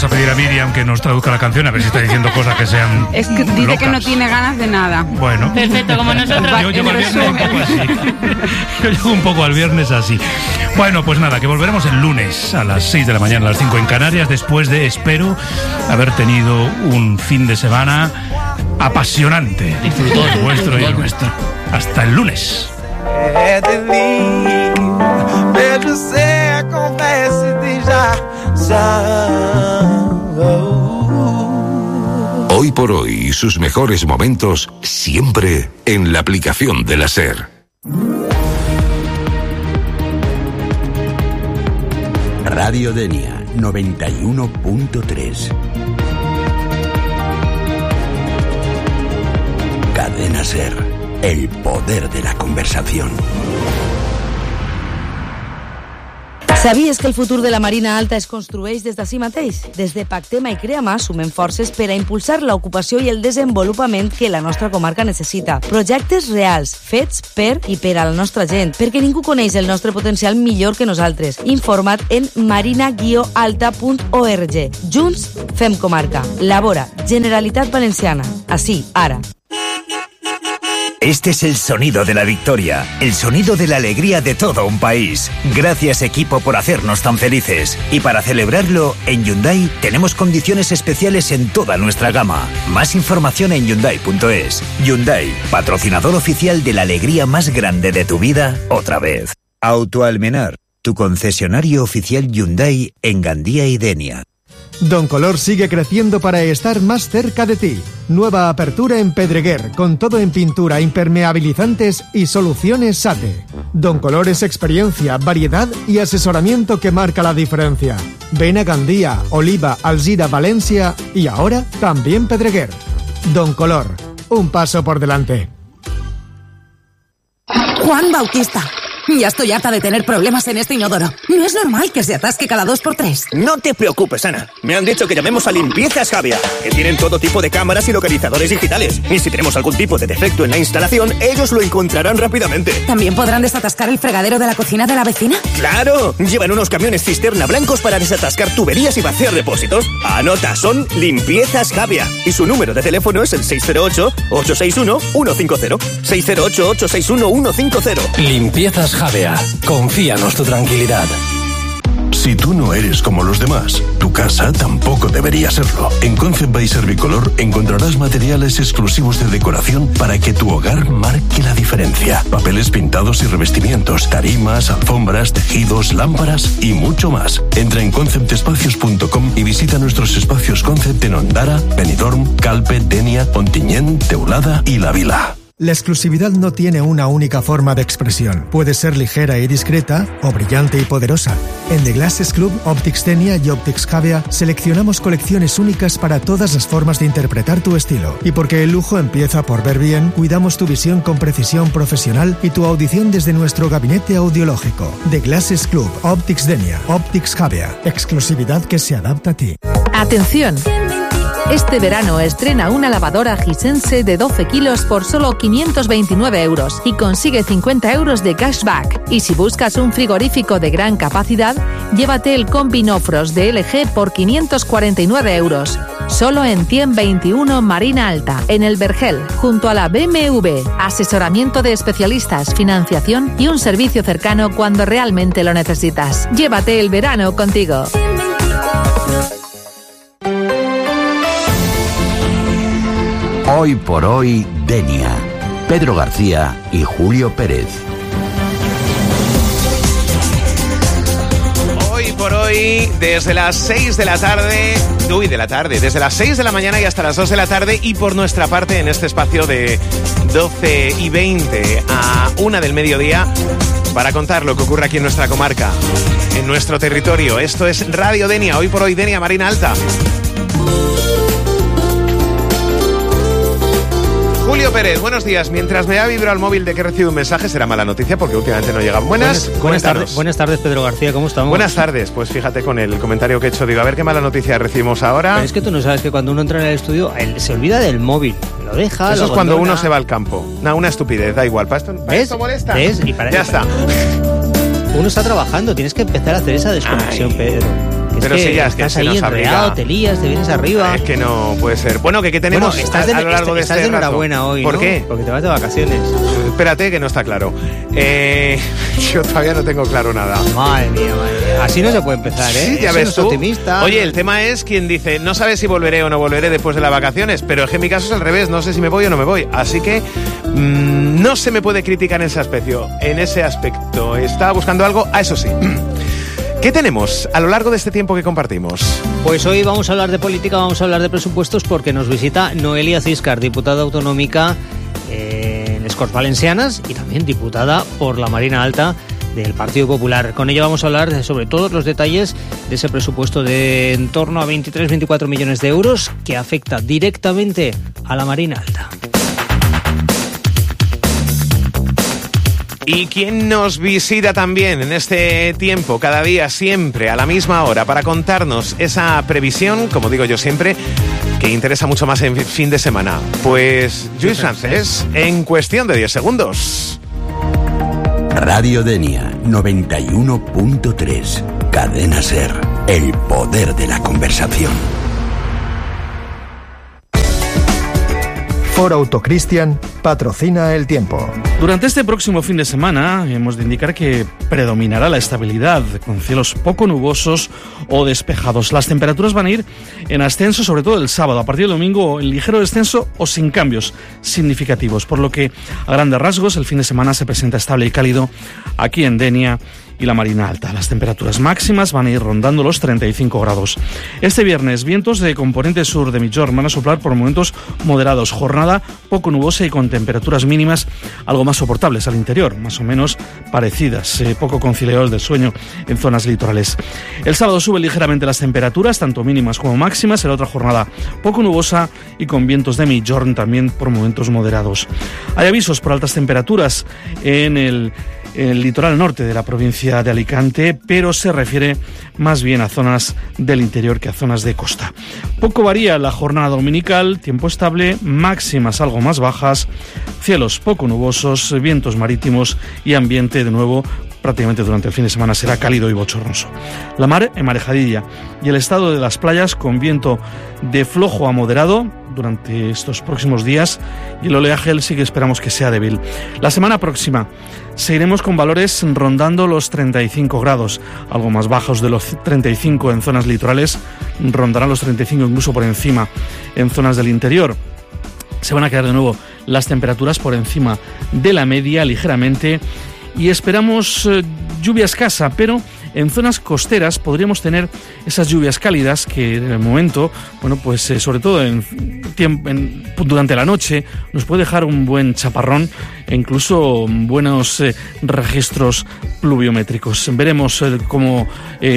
vamos a pedir a Miriam que nos traduzca la canción, a ver si está diciendo cosas que sean Es que dice locas. que no tiene ganas de nada. Bueno. Perfecto, como nosotros. Yo llego al viernes un poco así. Yo llego un poco al viernes así. Bueno, pues nada, que volveremos el lunes a las 6 de la mañana, a las 5 en Canarias, después de, espero, haber tenido un fin de semana apasionante. Disfrutón vuestro y el nuestro. Hasta el lunes. Hoy por hoy y sus mejores momentos siempre en la aplicación de la SER. Radio Denia 91.3. Cadena SER, el poder de la conversación. Sabies que el futur de la Marina Alta es construeix des d'ací mateix? Des de Pactema i Creama sumem forces per a impulsar l'ocupació i el desenvolupament que la nostra comarca necessita. Projectes reals, fets per i per a la nostra gent, perquè ningú coneix el nostre potencial millor que nosaltres. Informa't en marina-alta.org. Junts fem comarca. Labora, Generalitat Valenciana. Així, ara. Este es el sonido de la victoria, el sonido de la alegría de todo un país. Gracias, equipo, por hacernos tan felices. Y para celebrarlo, en Hyundai tenemos condiciones especiales en toda nuestra gama. Más información en Hyundai.es. Hyundai, patrocinador oficial de la alegría más grande de tu vida, otra vez. Autoalmenar, tu concesionario oficial Hyundai en Gandía y Denia. Don Color sigue creciendo para estar más cerca de ti. Nueva apertura en Pedreguer, con todo en pintura, impermeabilizantes y soluciones SATE. Don Color es experiencia, variedad y asesoramiento que marca la diferencia. Ven a Gandía, Oliva, Alzira, Valencia y ahora también Pedreguer. Don Color, un paso por delante. Juan Bautista. Ya estoy harta de tener problemas en este inodoro. No es normal que se atasque cada 2x3. No te preocupes, Ana. Me han dicho que llamemos a Limpiezas Javia, que tienen todo tipo de cámaras y localizadores digitales. Y si tenemos algún tipo de defecto en la instalación, ellos lo encontrarán rápidamente. ¿También podrán desatascar el fregadero de la cocina de la vecina? ¡Claro! Llevan unos camiones cisterna blancos para desatascar tuberías y vaciar depósitos. Anota, son Limpiezas Javia. Y su número de teléfono es el 608-861-150. 608-861-150. Limpiezas Javea. Confíanos tu tranquilidad. Si tú no eres como los demás, tu casa tampoco debería serlo. En Concept by Servicolor encontrarás materiales exclusivos de decoración para que tu hogar marque la diferencia. Papeles pintados y revestimientos, tarimas, alfombras, tejidos, lámparas y mucho más. Entra en conceptespacios.com y visita nuestros espacios Concept en Ondara, Benidorm, Calpe, Denia, Ontinyent, Teulada y La Vila. La exclusividad no tiene una única forma de expresión. Puede ser ligera y discreta o brillante y poderosa. En The Glasses Club, Optics Denia y Optics Javea seleccionamos colecciones únicas para todas las formas de interpretar tu estilo. Y porque el lujo empieza por ver bien, cuidamos tu visión con precisión profesional y tu audición desde nuestro gabinete audiológico. The Glasses Club, Optics Denia, Optics Javea. Exclusividad que se adapta a ti. Atención. Este verano estrena una lavadora Hisense de 12 kilos por solo 529 euros y consigue 50 euros de cashback. Y si buscas un frigorífico de gran capacidad, llévate el Combi No Frost de LG por 549 euros. Solo en 121 Marina Alta, en el Vergel, junto a la BMW. Asesoramiento de especialistas, financiación y un servicio cercano cuando realmente lo necesitas. Llévate el verano contigo. Hoy por hoy, Denia. Pedro García y Julio Pérez. Hoy por hoy, desde las 6 de la tarde... desde las 6 de la mañana y hasta las 2 de la tarde, y por nuestra parte en este espacio de 12:20 a 1 del mediodía, para contar lo que ocurre aquí en nuestra comarca, en nuestro territorio. Esto es Radio Denia, hoy por hoy Denia, Marina Alta. Julio Pérez, buenos días. Mientras me ha vibrado el móvil de que he recibido un mensaje, será mala noticia porque últimamente no llegan. Buenas tardes, Pedro García, ¿cómo estamos? Buenas tardes, pues fíjate con el comentario que he hecho, digo, a ver qué mala noticia recibimos ahora. Pero es que tú no sabes que cuando uno entra en el estudio, se olvida del móvil, lo deja, eso es cuando uno se va al campo. No, una estupidez, da igual, para esto molesta. ¿Ves? Ya está. Uno está trabajando, tienes que empezar a hacer esa desconexión, Pedro. Pero si ya es que estás se ahí nos enredado, abriga. te lías, te vienes arriba. Es que no puede ser. Bueno, ¿qué tenemos Bueno, estás a lo largo de estás este de enhorabuena rato? hoy, ¿Por ¿no? qué? Porque te vas de vacaciones. Espérate, que no está claro. Yo todavía no tengo claro nada. Madre mía. Así no se puede empezar, ¿eh? Sí, ya Eso ves no es tú. optimista. Oye, el tema es quien dice, no sabes si volveré o no volveré después de las vacaciones, pero es que en mi caso es al revés, no sé si me voy o no me voy. Así que no se me puede criticar en ese aspecto. Estaba buscando algo, eso sí. ¿Qué tenemos a lo largo de este tiempo que compartimos? Pues hoy vamos a hablar de política, vamos a hablar de presupuestos porque nos visita Noelia Ciscar, diputada autonómica en Les Corts Valencianas y también diputada por la Marina Alta del Partido Popular. Con ella vamos a hablar sobre todos los detalles de ese presupuesto de en torno a 23-24 millones de euros que afecta directamente a la Marina Alta. ¿Y quién nos visita también en este tiempo, cada día, siempre, a la misma hora, para contarnos esa previsión, como digo yo siempre, que interesa mucho más en fin de semana? Pues Lluís Francés, en cuestión de 10 segundos. Radio Denia 91.3. Cadena Ser. El poder de la conversación. Foro Autocristian patrocina el tiempo. Durante este próximo fin de semana hemos de indicar que predominará la estabilidad, con cielos poco nubosos o despejados. Las temperaturas van a ir en ascenso, sobre todo el sábado. A partir del domingo, en ligero descenso o sin cambios significativos. Por lo que, a grandes rasgos, el fin de semana se presenta estable y cálido aquí en Denia y la Marina Alta. Las temperaturas máximas van a ir rondando los 35 grados. Este viernes, vientos de componente sur de Migjorn van a soplar por momentos moderados. Jornada poco nubosa y con temperaturas mínimas algo más soportables al interior, más o menos parecidas, poco conciliadores del sueño en zonas litorales. El sábado suben ligeramente las temperaturas, tanto mínimas como máximas. Será otra jornada poco nubosa y con vientos de Migjorn también por momentos moderados. Hay avisos por altas temperaturas en el litoral norte de la provincia de Alicante, pero se refiere más bien a zonas del interior que a zonas de costa. Poco varía la jornada dominical, tiempo estable, máximas algo más bajas, cielos poco nubosos, vientos marítimos y ambiente de nuevo prácticamente durante el fin de semana será cálido y bochornoso. La mar emarejadilla y el estado de las playas con viento de flojo a moderado durante estos próximos días, y el oleaje sí que esperamos que sea débil. La semana próxima seguiremos con valores rondando los 35 grados, algo más bajos de los 35 en zonas litorales, rondarán los 35 incluso por encima en zonas del interior. Se van a quedar de nuevo las temperaturas por encima de la media ligeramente, y esperamos lluvia escasa, pero en zonas costeras podríamos tener esas lluvias cálidas que en el momento, bueno, pues sobre todo durante la noche, nos puede dejar un buen chaparrón e incluso buenos registros pluviométricos. Veremos cómo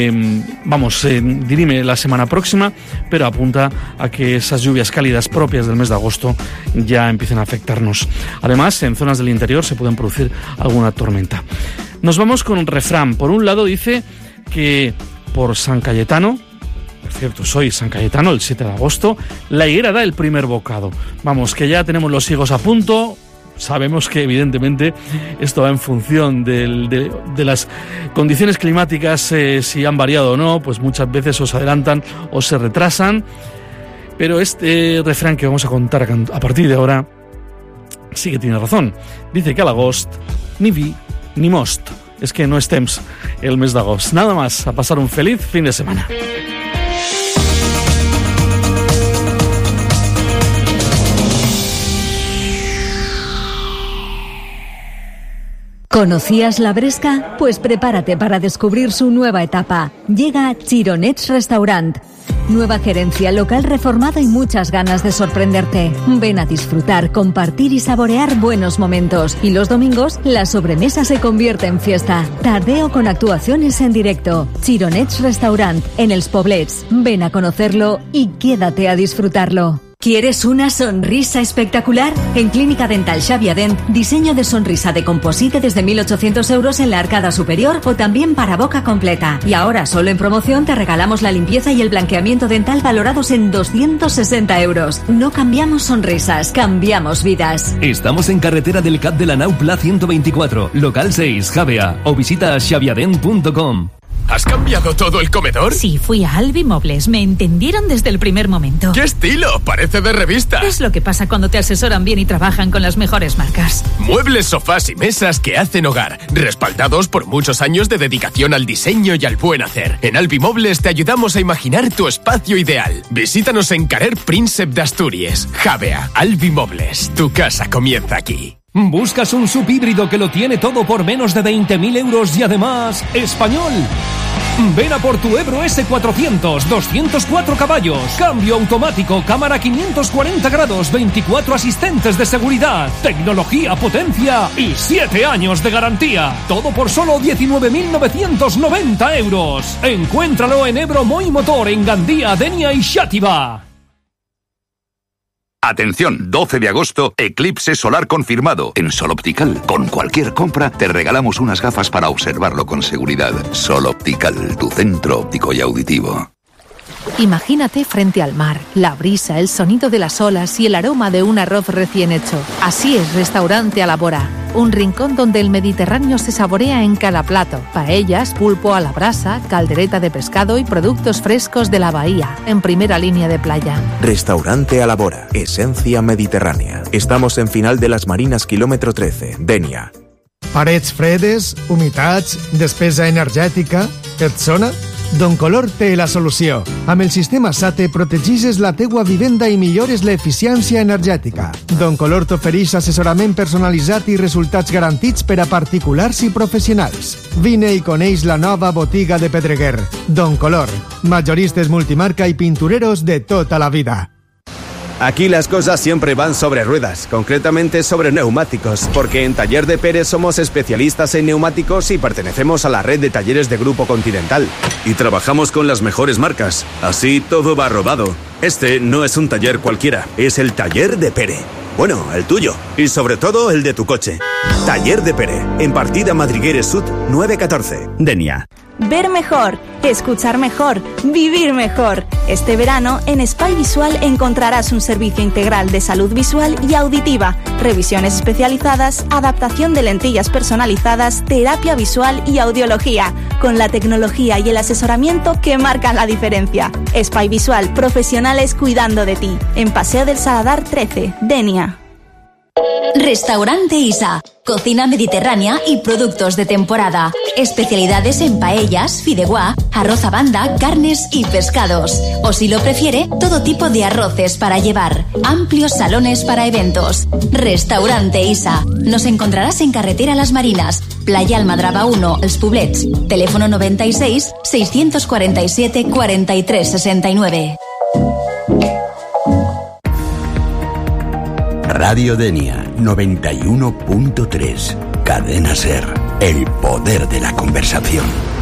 dirime la semana próxima, pero apunta a que esas lluvias cálidas propias del mes de agosto ya empiecen a afectarnos. Además, en zonas del interior se pueden producir alguna tormenta. Nos vamos con un refrán. Por un lado dice que por San Cayetano, por cierto, soy San Cayetano, el 7 de agosto, la higuera da el primer bocado. Vamos, que ya tenemos los higos a punto. Sabemos que evidentemente esto va en función de las condiciones climáticas, si han variado o no, pues muchas veces os adelantan o se retrasan. Pero este refrán que vamos a contar a partir de ahora sí que tiene razón. Dice que a l'agost ni vi ni most. És que no és temps el mes d'agost. Nada más, a pasar un feliz fin de semana. ¿Conocías la Bresca? Pues prepárate para descubrir su nueva etapa. Llega Chironets Restaurant. Nueva gerencia, local reformado y muchas ganas de sorprenderte. Ven a disfrutar, compartir y saborear buenos momentos. Y los domingos, la sobremesa se convierte en fiesta. Tardeo con actuaciones en directo. Chironets Restaurant, en Els Poblets. Ven a conocerlo y quédate a disfrutarlo. ¿Quieres una sonrisa espectacular? En Clínica Dental Xavier Dent, diseño de sonrisa de composite desde 1.800 euros en la arcada superior o también para boca completa. Y ahora, solo en promoción, te regalamos la limpieza y el blanqueamiento dental valorados en 260 euros. No cambiamos sonrisas, cambiamos vidas. Estamos en carretera del Cap de la Nau Pla 124, local 6, Javea, o visita xaviadent.com. ¿Has cambiado todo el comedor? Sí, fui a Albimobles. Me entendieron desde el primer momento. ¡Qué estilo! Parece de revista. Es lo que pasa cuando te asesoran bien y trabajan con las mejores marcas. Muebles, sofás y mesas que hacen hogar, respaldados por muchos años de dedicación al diseño y al buen hacer. En Albimobles te ayudamos a imaginar tu espacio ideal. Visítanos en Carrer Príncep de Asturias. Javea, Albimobles, tu casa comienza aquí. ¿Buscas un sub híbrido que lo tiene todo por menos de 20.000 euros y además español? Ven a por tu Ebro S400, 204 caballos, cambio automático, cámara 540 grados, 24 asistentes de seguridad, tecnología, potencia y 7 años de garantía. Todo por solo 19.990 euros. Encuéntralo en Ebro Moi Motor, en Gandía, Denia y Xàtiva. Atención, 12 de agosto, eclipse solar confirmado. En Sol Optical, con cualquier compra, te regalamos unas gafas para observarlo con seguridad. Sol Optical, tu centro óptico y auditivo. Imagínate frente al mar, la brisa, el sonido de las olas y el aroma de un arroz recién hecho. Así es Restaurante a la Bora, un rincón donde el Mediterráneo se saborea en cada plato. Paellas, pulpo a la brasa, caldereta de pescado y productos frescos de la bahía, en primera línea de playa. Restaurante a la Bora, esencia mediterránea. Estamos en Final de las Marinas, kilómetro 13, Denia. Parets fredes, humitats, despesa energètica... Et sona? Doncolor té la solució. Amb el sistema SATE protegixes la teua vivenda i millores l'eficiència energètica. Doncolor t'ofereix assessorament personalitzat i resultats garantits per a particulars i professionals. Vine i coneix la nova botiga de Pedreguer. Doncolor, mayoristes multimarca y pintureros de tota la vida. Aquí las cosas siempre van sobre ruedas, concretamente sobre neumáticos, porque en Taller de Pérez somos especialistas en neumáticos y pertenecemos a la red de talleres de Grupo Continental. Y trabajamos con las mejores marcas, así todo va rodado. Este no es un taller cualquiera, es el Taller de Pérez. Bueno, el tuyo, y sobre todo el de tu coche. Taller de Pérez, en Partida Madrigueres Sud 914, Denia. Ver mejor, escuchar mejor, vivir mejor. Este verano en Spy Visual encontrarás un servicio integral de salud visual y auditiva, revisiones especializadas, adaptación de lentillas personalizadas, terapia visual y audiología, con la tecnología y el asesoramiento que marcan la diferencia. Spy Visual, profesionales cuidando de ti. En Paseo del Saladar 13, Denia. Restaurante Isa, cocina mediterránea y productos de temporada. Especialidades en paellas, fideuá, arroz a banda, carnes y pescados. O si lo prefiere, todo tipo de arroces para llevar. Amplios salones para eventos. Restaurante Isa. Nos encontrarás en Carretera Las Marinas, Playa Almadraba 1, Els Poblets. Teléfono 96 647 43 69. Radio Denia 91.3. Cadena Ser. El poder de la conversación.